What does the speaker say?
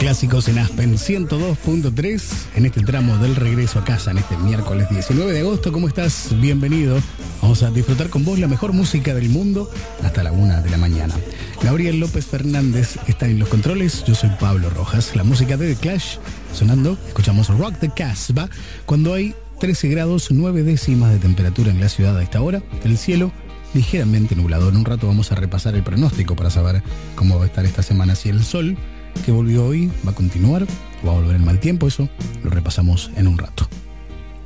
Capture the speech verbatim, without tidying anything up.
Clásicos en Aspen ciento dos punto tres en este tramo del regreso a casa en este miércoles diecinueve de agosto. ¿Cómo estás? Bienvenido. Vamos a disfrutar con vos la mejor música del mundo hasta la una de la mañana. Gabriel López Fernández está en los controles. Yo soy Pablo Rojas. La música de The Clash sonando. Escuchamos Rock the Casbah cuando hay trece grados nueve décimas de temperatura en la ciudad a esta hora. El cielo ligeramente nublado. En un rato vamos a repasar el pronóstico para saber cómo va a estar esta semana. Si el sol que volvió hoy va a continuar o va a volver el mal tiempo, eso lo repasamos en un rato.